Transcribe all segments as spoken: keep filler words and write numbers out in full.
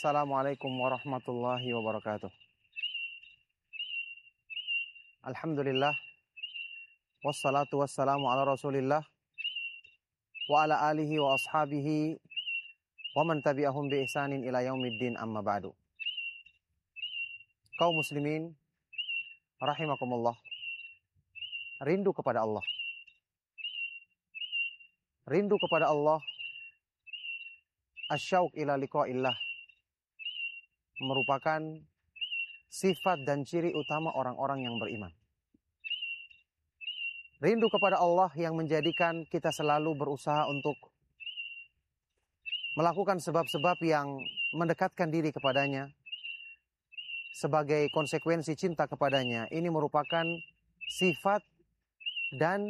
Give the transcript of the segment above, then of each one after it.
Assalamualaikum warahmatullahi wabarakatuh. Alhamdulillah, wassalatu wassalamu ala rasulillah, wa ala alihi wa ashabihi, wa man tabi'ahum bi ihsanin ila yaumiddin, amma ba'du. Kaum muslimin, rahimakumullah, rindu kepada Allah. Rindu kepada Allah, asyauq ila liqa'illah, merupakan sifat dan ciri utama orang-orang yang beriman. Rindu kepada Allah yang menjadikan kita selalu berusaha untuk melakukan sebab-sebab yang mendekatkan diri kepadanya. Sebagai konsekuensi cinta kepadanya, ini merupakan sifat dan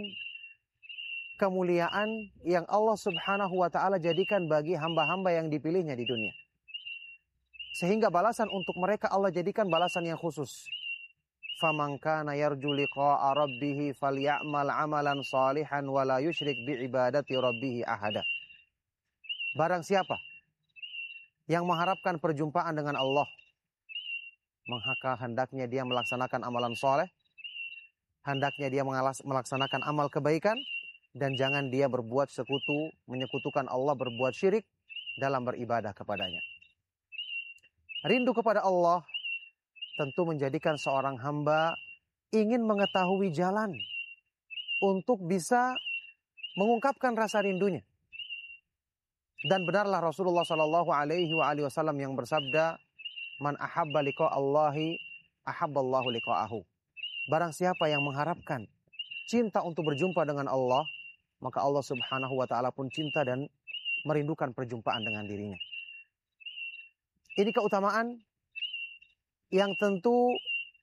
kemuliaan yang Allah subhanahu wa ta'ala jadikan bagi hamba-hamba yang dipilihnya di dunia. Sehingga balasan untuk mereka Allah jadikan balasan yang khusus. Faman kana yarju liqa'a rabbih falyamal 'amalan shalihan wa la yusyrik bi ibadati rabbih ahada. Barang siapa yang mengharapkan perjumpaan dengan Allah, maka hendaknya dia melaksanakan amalan soleh, hendaknya dia melaksanakan amal kebaikan, dan jangan dia berbuat sekutu, menyekutukan Allah, berbuat syirik dalam beribadah kepadanya. Rindu kepada Allah tentu menjadikan seorang hamba ingin mengetahui jalan untuk bisa mengungkapkan rasa rindunya. Dan benarlah Rasulullah Shallallahu Alaihi Wasallam yang bersabda, "Man ahabba liqa Allahi, ahabballahu liqa'ahu." Barang siapa yang mengharapkan cinta untuk berjumpa dengan Allah, maka Allah Subhanahu Wa Taala pun cinta dan merindukan perjumpaan dengan dirinya. Ini keutamaan yang tentu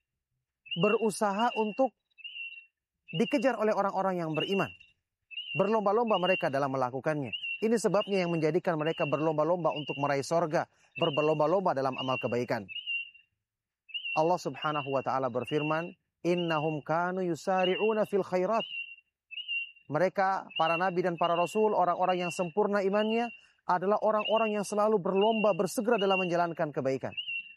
berusaha untuk dikejar oleh orang-orang yang beriman. Berlomba-lomba mereka dalam melakukannya. Ini sebabnya yang menjadikan mereka berlomba-lomba untuk meraih sorga. Berlomba-lomba dalam amal kebaikan. Allah subhanahu wa ta'ala berfirman, Innahum kanu yusari'una fil khairat. Mereka, para nabi dan para rasul, orang-orang yang sempurna imannya, adalah orang-orang yang selalu berlomba bersegera dalam menjalankan kebaikan.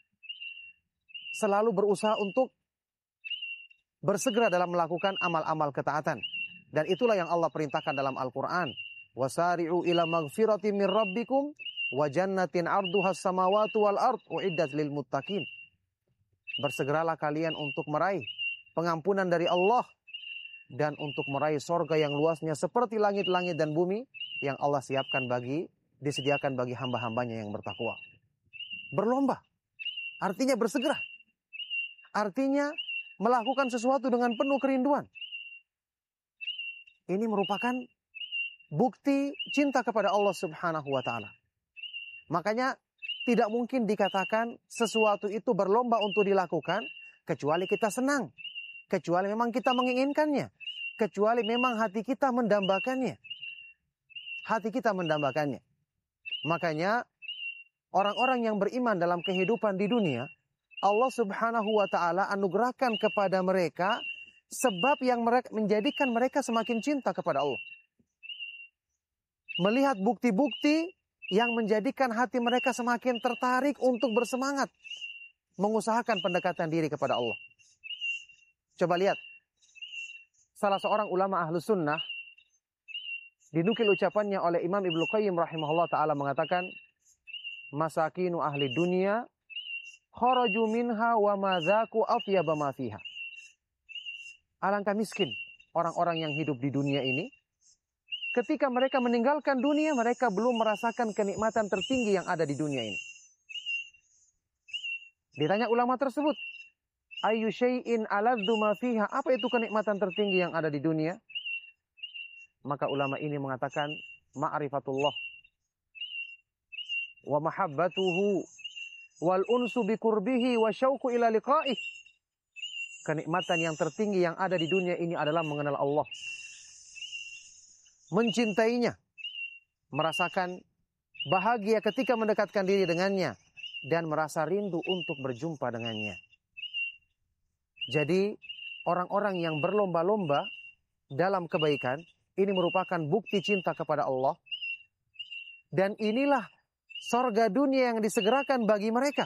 Selalu berusaha untuk bersegera dalam melakukan amal-amal ketaatan. Dan itulah yang Allah perintahkan dalam Al-Quran. Wasari'u ila maghfirati min rabbikum wa jannatin arduhas samawatu wal ard uiddat lil muttaqin. Bersegeralah kalian untuk meraih pengampunan dari Allah dan untuk meraih sorga yang luasnya seperti langit-langit dan bumi yang Allah siapkan bagi disediakan bagi hamba-hambanya yang bertakwa. Berlomba, artinya bersegera. Artinya melakukan sesuatu dengan penuh kerinduan. Ini merupakan bukti cinta kepada Allah subhanahu wa ta'ala. Makanya tidak mungkin dikatakan sesuatu itu berlomba untuk dilakukan kecuali kita senang. Kecuali memang kita menginginkannya. Kecuali memang hati kita mendambakannya. Hati kita mendambakannya. Makanya orang-orang yang beriman dalam kehidupan di dunia, Allah subhanahu wa ta'ala anugerahkan kepada mereka sebab yang mereka, menjadikan mereka semakin cinta kepada Allah. Melihat bukti-bukti yang menjadikan hati mereka semakin tertarik untuk bersemangat mengusahakan pendekatan diri kepada Allah. Coba lihat, salah seorang ulama ahlu sunnah, dinukil ucapannya oleh Imam Ibnu Qayyim rahimahullah ta'ala mengatakan, Masakinu ahli dunia, kharaju minha wa madzaku atyaba ma fiha. Alangkah miskin orang-orang yang hidup di dunia ini. Ketika mereka meninggalkan dunia, mereka belum merasakan kenikmatan tertinggi yang ada di dunia ini. Ditanya ulama tersebut, Ayyu syai'in aladzu ma fiha? Apa itu kenikmatan tertinggi yang ada di dunia? Maka ulama ini mengatakan, ma'rifatullah wa mahabbatuhu wal unsu bi qurbihi wa syauqu ila liqa'ih. Kenikmatan yang tertinggi yang ada di dunia ini adalah mengenal Allah, mencintainya, merasakan bahagia ketika mendekatkan diri dengannya, dan merasa rindu untuk berjumpa dengannya. Jadi orang-orang yang berlomba-lomba dalam kebaikan, ini merupakan bukti cinta kepada Allah. Dan inilah Sorga dunia yang disegerakan bagi mereka.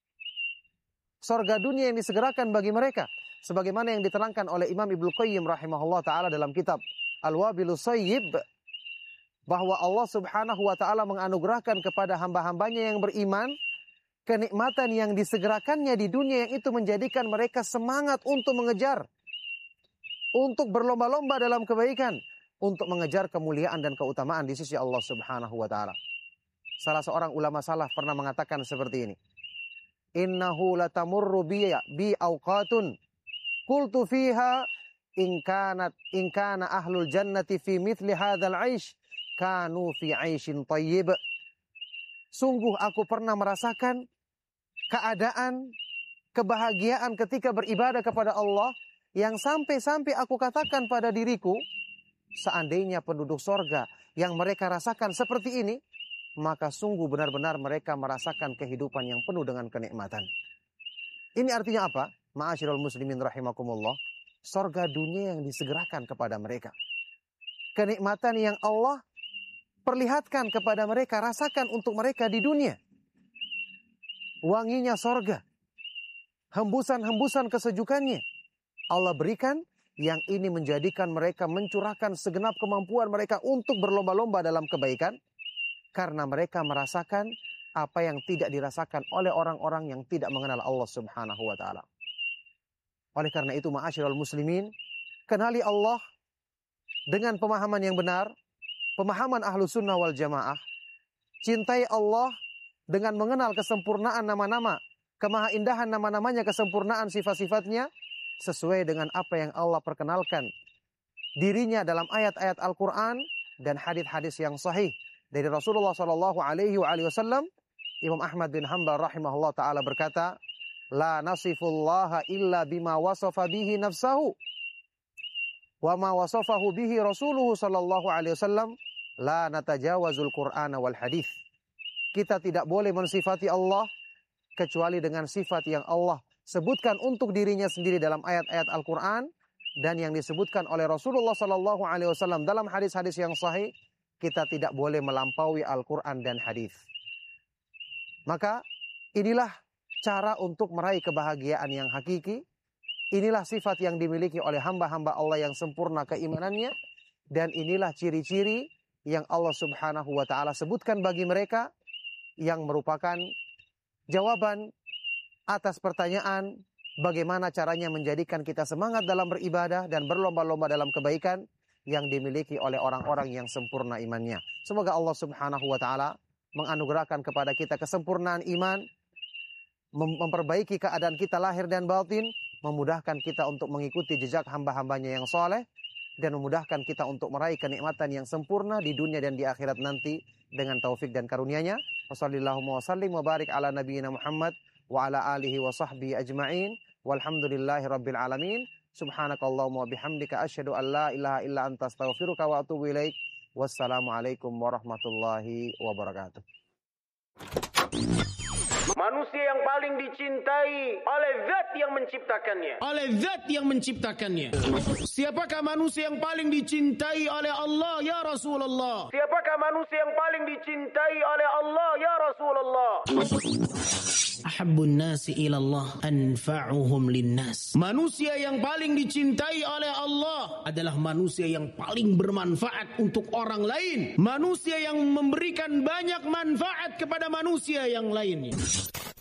Sorga dunia yang disegerakan bagi mereka. Sebagaimana yang diterangkan oleh Imam Ibnu Qayyim rahimahullah ta'ala dalam kitab Al-Wabilus Shayyib. Bahwa Allah subhanahu wa ta'ala menganugerahkan kepada hamba-hambanya yang beriman kenikmatan yang disegerakannya di dunia, yang itu menjadikan mereka semangat untuk mengejar, untuk berlomba-lomba dalam kebaikan, untuk mengejar kemuliaan dan keutamaan di sisi Allah subhanahu wa ta'ala. Salah seorang ulama salaf pernah mengatakan seperti ini. Innahu latamurru bi bi awqatun qultu fiha in kanat in kana ahlul jannati fi mithli hadzal 'aish kanu fi 'aishin thayyib. Sungguh aku pernah merasakan keadaan kebahagiaan ketika beribadah kepada Allah yang sampai-sampai aku katakan pada diriku, seandainya penduduk sorga yang mereka rasakan seperti ini, maka sungguh benar-benar mereka merasakan kehidupan yang penuh dengan kenikmatan. Ini artinya apa? Ma'asyiral muslimin rahimakumullah. Sorga dunia yang disegerakan kepada mereka. Kenikmatan yang Allah perlihatkan kepada mereka, rasakan untuk mereka di dunia. Wanginya sorga. Hembusan-hembusan kesejukannya. Allah berikan, yang ini menjadikan mereka mencurahkan segenap kemampuan mereka untuk berlomba-lomba dalam kebaikan. Karena mereka merasakan apa yang tidak dirasakan oleh orang-orang yang tidak mengenal Allah subhanahu wa ta'ala. Oleh karena itu, ma'asyiral muslimin, kenali Allah dengan pemahaman yang benar, pemahaman ahlu sunnah wal jamaah. Cintai Allah dengan mengenal kesempurnaan nama-nama, kemahaindahan nama-namanya, kesempurnaan sifat-sifatnya, sesuai dengan apa yang Allah perkenalkan dirinya dalam ayat-ayat Al-Quran dan hadis-hadis yang sahih dari Rasulullah Shallallahu Alaihi Wasallam. Imam Ahmad bin Hanbal rahimahullah taala berkata, la nasifullaha illa bima wasafa bihi nafsahu wa ma wasafahu bihi Rasuluhu Shallallahu Alaihi Wasallam, la natajawazul Qur'ana wal hadis. Kita tidak boleh mensifati Allah kecuali dengan sifat yang Allah sebutkan untuk dirinya sendiri dalam ayat-ayat Al-Quran dan yang disebutkan oleh Rasulullah Shallallahu Alaihi Wasallam dalam hadis-hadis yang sahih. Kita tidak boleh melampaui Al-Quran dan hadis. Maka inilah cara untuk meraih kebahagiaan yang hakiki. Inilah sifat yang dimiliki oleh hamba-hamba Allah yang sempurna keimanannya. Dan inilah ciri-ciri yang Allah subhanahu wa ta'ala sebutkan bagi mereka, yang merupakan jawaban atas pertanyaan bagaimana caranya menjadikan kita semangat dalam beribadah dan berlomba-lomba dalam kebaikan yang dimiliki oleh orang-orang yang sempurna imannya. Semoga Allah subhanahu wa ta'ala menganugerahkan kepada kita kesempurnaan iman, mem- memperbaiki keadaan kita lahir dan batin, memudahkan kita untuk mengikuti jejak hamba-hambanya yang soleh, dan memudahkan kita untuk meraih kenikmatan yang sempurna di dunia dan di akhirat nanti dengan taufik dan karunia-Nya. Wassallallahu wasallim wa barik ala nabiyyina Muhammad wa ala alihi wa sahbihi ajma'in. Walhamdulillahi rabbil alamin. Subhanakallahumma wa bihamdika asyhadu an la ilaha illa anta astaghfiruka wa atubu ilaik. Wassalamualaikum warahmatullahi wabarakatuh. Manusia yang paling dicintai oleh zat yang menciptakannya. Oleh zat yang menciptakannya. Siapakah manusia yang paling dicintai oleh Allah ya Rasulullah? Siapakah manusia yang paling dicintai oleh Allah ya Rasulullah? Ahabbun nasi ilallah anfa'uhum linnas. Manusia yang paling dicintai oleh Allah adalah manusia yang paling bermanfaat untuk orang lain. Manusia yang memberikan banyak manfaat kepada manusia yang lainnya.